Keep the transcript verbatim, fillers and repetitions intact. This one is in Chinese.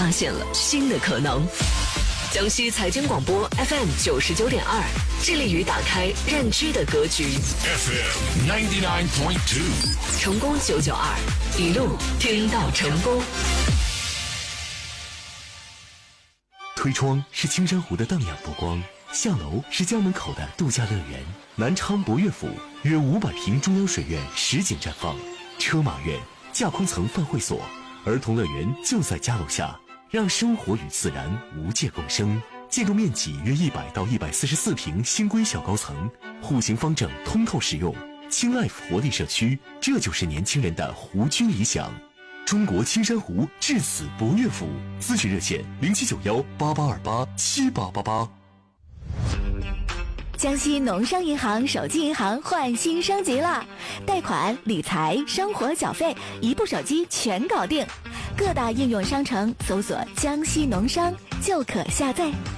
发现了新的可能。江西财经广播 F M 九十九点二，致力于打开认知的格局。 F M ninety nine point two， 成功九九二，一路听到成功。 推窗是青山湖的荡漾波光，下楼是家门口的度假乐园。南昌博悦府约五百平中央水院实景绽放，车马院、架空层饭会所、儿童乐园就在家楼下，让生活与自然无界共生。建筑面积约一百到一百四十四平，新规小高层，户型方正，通透实用。轻 life 活力社区，这就是年轻人的湖居理想。中国青山湖至此博悦府，咨询热线零七九幺八八二八七八八八。 江西农商银行手机银行换新升级了，贷款、理财、生活缴费，一部手机全搞定。各大应用商城搜索江西农商就可下载。